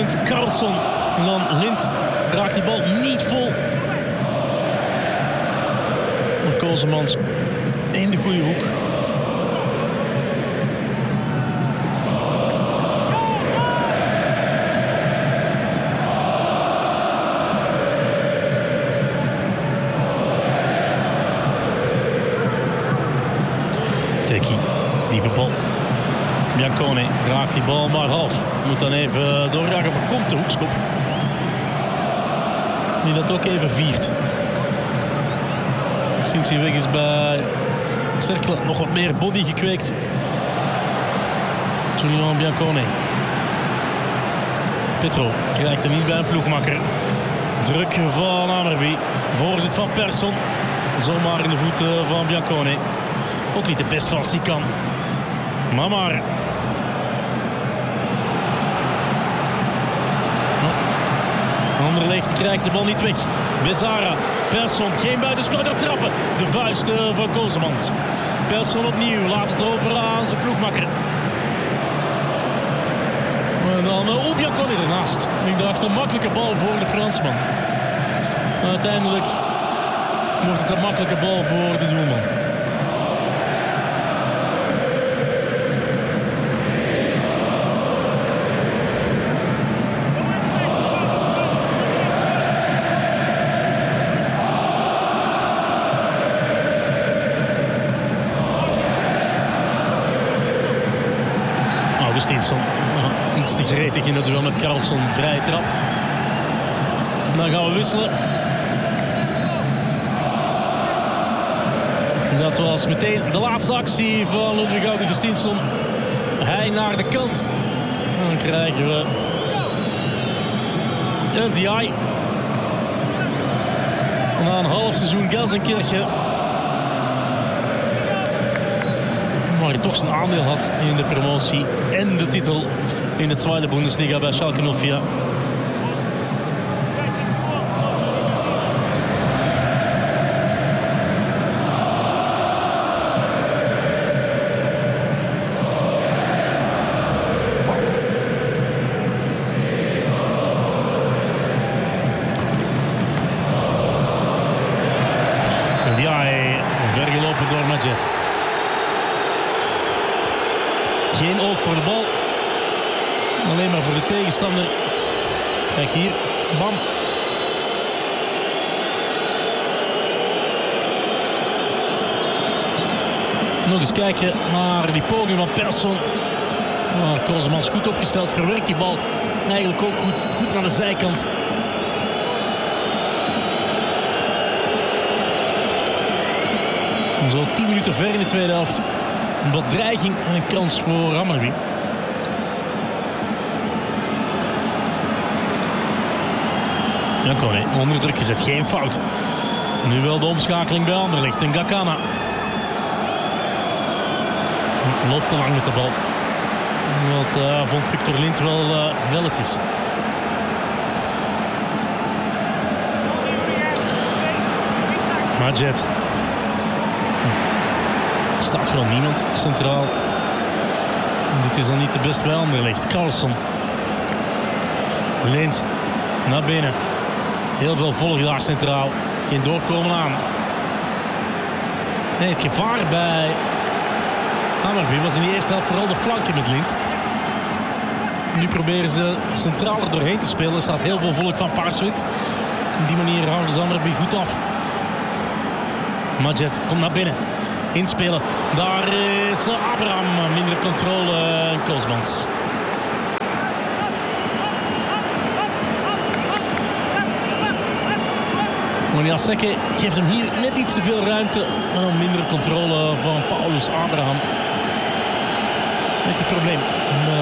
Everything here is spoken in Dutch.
moment Karlsson. En dan Lind raakt die bal niet vol. Maar Kosemans in de goede hoek. Teki, diepe bal. Biancone raakt die bal maar half. Moet dan even doorraken, voorkomt de hoekschop. Die dat ook even viert. Sinds hij weg is bij Cercle nog wat meer body gekweekt. Julian Biancone. Petro krijgt er niet bij een ploegmakker. Druk van Amerby. Voorzet van Persson. Zomaar in de voeten van Biancone. Ook niet de best van Sikan. Mamar. Anderlecht krijgt de bal niet weg. Besara. Persson. Geen buitenspel. Gaat trappen. De vuist van Kosemans. Persson opnieuw. Laat het over aan zijn ploegmakker. En dan Biancone ernaast. Ik dacht een makkelijke bal voor de Fransman. Uiteindelijk wordt het een makkelijke bal voor de doelman. Augustinsson iets te gretig in het duel met Karlsson. Vrije trap. En dan gaan we wisselen. En dat was meteen de laatste actie van Ludwig Augustinsson. Hij naar de kant. En dan krijgen we een DI. Na een half seizoen Gelsenkirchen, waar hij toch zijn aandeel had in de promotie en de titel in de tweede Bundesliga bij Schalke 04. Vergelopen door Madjet. Geen oog voor de bal. Alleen maar voor de tegenstander. Kijk hier. Bam. Nog eens kijken naar die poging van Persson. Kosemans goed opgesteld. Verwerkt die bal eigenlijk ook goed naar de zijkant. Zo 10 minuten ver in de tweede helft. Wat dreiging en een kans voor Hammarby. Biancone onder druk gezet, geen fout. Nu wel de omschakeling bij Anderlecht. En Gakana loopt te lang met de bal. Dat vond Victor Lind wel welletjes. Madjet. Er staat gewoon niemand centraal. Dit is dan niet de best bij Anderlecht. Karlsson. Lind naar binnen. Heel veel volgen daar centraal. Geen doorkomen aan. Nee, het gevaar bij Hammarby was in de eerste helft vooral de flanken met Lind. Nu proberen ze centraal er doorheen te spelen. Er staat heel veel volk van Paarswit. Op die manier houden ze Hammarby goed af. Madjet komt naar binnen. Inspelen. Daar is Abraham. Minder controle en Kosemans. Moniaseke geeft hem hier net iets te veel ruimte. Maar dan minder controle van Paulus Abraham. Met het probleem